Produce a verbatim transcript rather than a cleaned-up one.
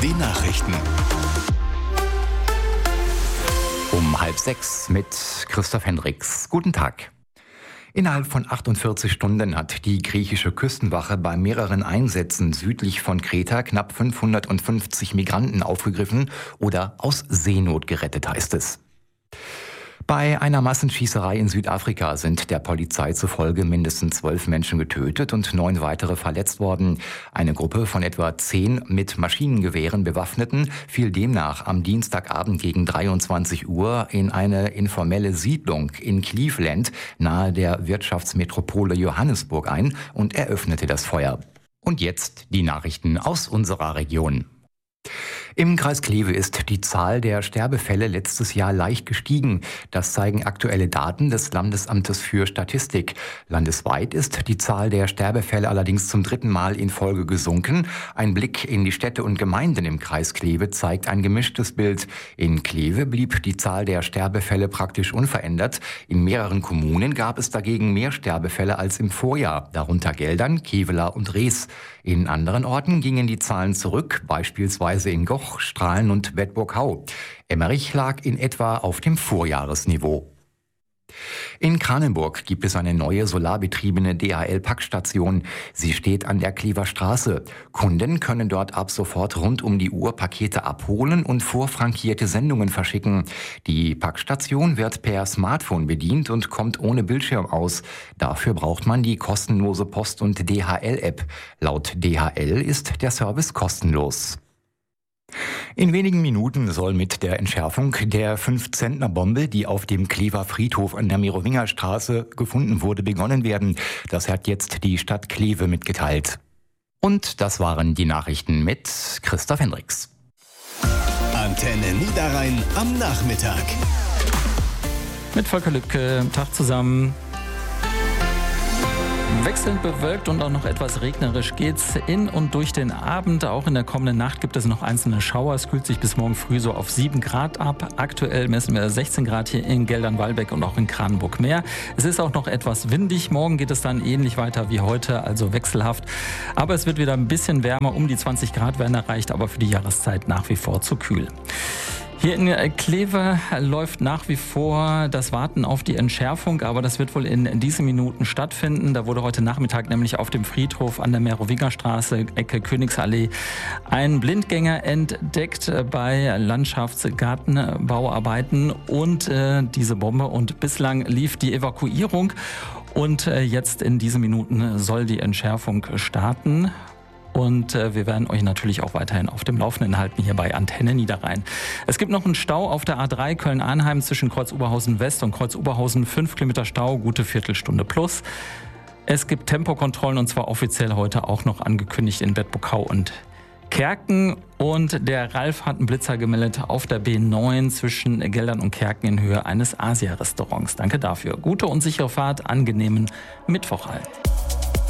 den Nachrichten. Um halb sechs mit Christoph Hendricks. Guten Tag. Innerhalb von achtundvierzig Stunden hat die griechische Küstenwache bei mehreren Einsätzen südlich von Kreta knapp fünfhundertfünfzig Migranten aufgegriffen oder aus Seenot gerettet, heißt es. Bei einer Massenschießerei in Südafrika sind der Polizei zufolge mindestens zwölf Menschen getötet und neun weitere verletzt worden. Eine Gruppe von etwa zehn mit Maschinengewehren Bewaffneten fiel demnach am Dienstagabend gegen dreiundzwanzig Uhr in eine informelle Siedlung in Cleveland nahe der Wirtschaftsmetropole Johannesburg ein und eröffnete das Feuer. Und jetzt die Nachrichten aus unserer Region. Im Kreis Kleve ist die Zahl der Sterbefälle letztes Jahr leicht gestiegen. Das zeigen aktuelle Daten des Landesamtes für Statistik. Landesweit ist die Zahl der Sterbefälle allerdings zum dritten Mal in Folge gesunken. Ein Blick in die Städte und Gemeinden im Kreis Kleve zeigt ein gemischtes Bild. In Kleve blieb die Zahl der Sterbefälle praktisch unverändert. In mehreren Kommunen gab es dagegen mehr Sterbefälle als im Vorjahr, darunter Geldern, Kevela und Rees. In anderen Orten gingen die Zahlen zurück, beispielsweise in Goch, Strahlen und Bedburg-Hau. Emmerich lag in etwa auf dem Vorjahresniveau. In Kranenburg gibt es eine neue solarbetriebene D H L-Packstation. Sie steht an der Klever Straße. Kunden können dort ab sofort rund um die Uhr Pakete abholen und vorfrankierte Sendungen verschicken. Die Packstation wird per Smartphone bedient und kommt ohne Bildschirm aus. Dafür braucht man die kostenlose Post- und D H L-App. Laut D H L ist der Service kostenlos. In wenigen Minuten soll mit der Entschärfung der fünf-Zentner-Bombe, die auf dem Klever Friedhof an der Merowingerstraße gefunden wurde, begonnen werden. Das hat jetzt die Stadt Kleve mitgeteilt. Und das waren die Nachrichten mit Christoph Hendricks. Antenne Niederrhein am Nachmittag. Mit Volker Lübke, Tag zusammen. Wechselnd bewölkt und auch noch etwas regnerisch geht's in und durch den Abend. Auch in der kommenden Nacht gibt es noch einzelne Schauer. Es kühlt sich bis morgen früh so auf sieben Grad ab. Aktuell messen wir sechzehn Grad hier in Geldern-Wallbeck und auch in Kranenburg-Meer. Es ist auch noch etwas windig. Morgen geht es dann ähnlich weiter wie heute, also wechselhaft. Aber es wird wieder ein bisschen wärmer. Um die zwanzig Grad werden erreicht, aber für die Jahreszeit nach wie vor zu kühl. Hier in Kleve läuft nach wie vor das Warten auf die Entschärfung, aber das wird wohl in diesen Minuten stattfinden. Da wurde heute Nachmittag nämlich auf dem Friedhof an der Merowingerstraße, Ecke Königsallee, ein Blindgänger entdeckt bei Landschaftsgartenbauarbeiten und äh, diese Bombe. Und bislang lief die Evakuierung und äh, jetzt in diesen Minuten soll die Entschärfung starten. Und äh, wir werden euch natürlich auch weiterhin auf dem Laufenden halten hier bei Antenne Niederrhein. Es gibt noch einen Stau auf der A drei Köln-Arnheim zwischen Kreuz-Oberhausen West und Kreuz-Oberhausen. fünf Kilometer Stau, gute Viertelstunde plus. Es gibt Tempokontrollen und zwar offiziell heute auch noch angekündigt in Bedburg-Hau und Kerken. Und der Ralf hat einen Blitzer gemeldet auf der B neun zwischen Geldern und Kerken in Höhe eines Asia-Restaurants. Danke dafür. Gute und sichere Fahrt, angenehmen Mittwoch allen.